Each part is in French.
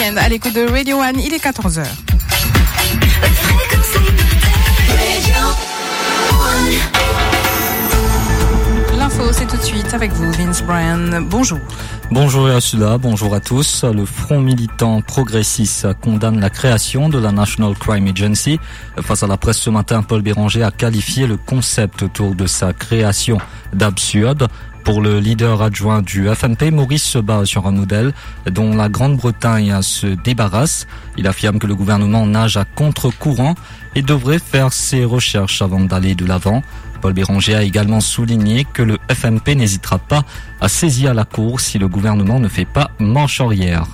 Weekend à l'écoute de Radio One, il est 14h. L'info, c'est tout de suite avec vous, Vince Bryan. Bonjour. Bonjour Yasuda, bonjour à tous. Le Front militant progressiste condamne la création de la National Crime Agency. Face à la presse ce matin, Paul Béranger a qualifié le concept autour de sa création d'absurde. Pour le leader adjoint du FNP, Maurice se bat sur un modèle dont la Grande-Bretagne se débarrasse. Il affirme que le gouvernement nage à contre-courant et devrait faire ses recherches avant d'aller de l'avant. Paul Béranger a également souligné que le FNP n'hésitera pas à saisir la cour si le gouvernement ne fait pas marche arrière.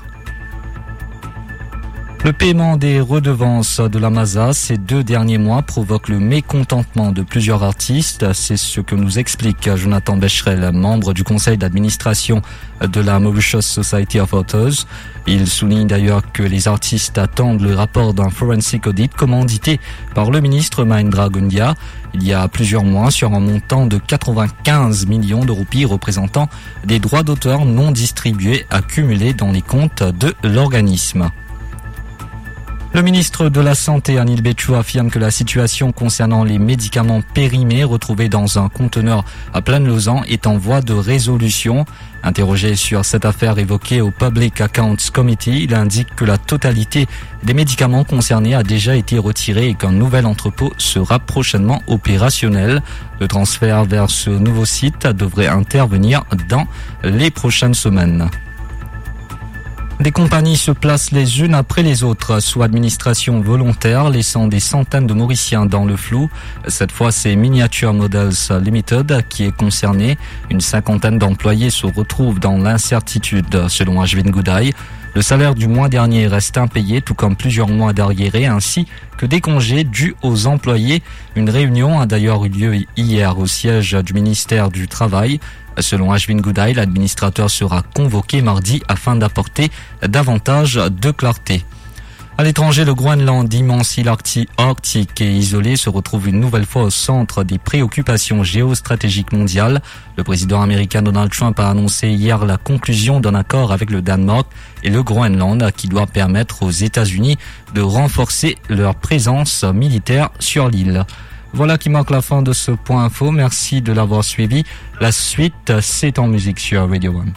Le paiement des redevances de la MASA ces 2 derniers mois provoque le mécontentement de plusieurs artistes. C'est ce que nous explique Jonathan Becherel, membre du conseil d'administration de la Mauritius Society of Authors. Il souligne d'ailleurs que les artistes attendent le rapport d'un forensic audit commandité par le ministre Mahendra Gondia il y a plusieurs mois sur un montant de 95 millions de roupies représentant des droits d'auteur non distribués accumulés dans les comptes de l'organisme. Le ministre de la Santé, Anil Betchou, affirme que la situation concernant les médicaments périmés retrouvés dans un conteneur à Plaine-Lausanne est en voie de résolution. Interrogé sur cette affaire évoquée au Public Accounts Committee, il indique que la totalité des médicaments concernés a déjà été retirée et qu'un nouvel entrepôt sera prochainement opérationnel. Le transfert vers ce nouveau site devrait intervenir dans les prochaines semaines. Des compagnies se placent les unes après les autres sous administration volontaire, laissant des centaines de Mauriciens dans le flou. Cette fois, c'est Miniature Models Limited qui est concerné. Une 50aine d'employés se retrouvent dans l'incertitude, selon Ashwin Goudaï. Le salaire du mois dernier reste impayé, tout comme plusieurs mois d'arriérés, ainsi que des congés dus aux employés. Une réunion a d'ailleurs eu lieu hier au siège du ministère du Travail. Selon Ashwin Goudaï, l'administrateur sera convoqué mardi afin d'apporter davantage de clarté. À l'étranger, le Groenland, immense île arctique et isolée, se retrouve une nouvelle fois au centre des préoccupations géostratégiques mondiales. Le président américain Donald Trump a annoncé hier la conclusion d'un accord avec le Danemark et le Groenland qui doit permettre aux États-Unis de renforcer leur présence militaire sur l'île. Voilà qui marque la fin de ce point info. Merci de l'avoir suivi. La suite, c'est en musique sur Radio One.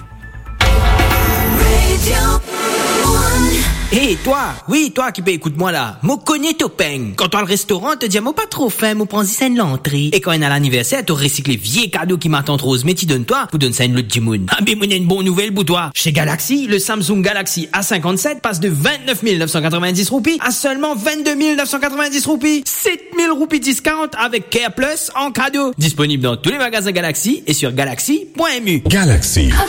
Hé, toi! Oui, toi qui peux écoute-moi là. Moi connais ton peigne. Quand toi le restaurant te dit, moi pas trop faim, moi prends-y ça une l'entrée. Et quand il y a l'anniversaire, tu recycles vieux cadeaux qui m'attendent rose, mais tu donnes toi, pour donner ça une l'autre du monde. Ah, mais moi, une bonne nouvelle pour toi. Chez Galaxy, le Samsung Galaxy A57 passe de 29 990 roupies à seulement 22 990 roupies. 7 000 roupies discount avec Care Plus en cadeau. Disponible dans tous les magasins Galaxy et sur galaxy.mu. Galaxy.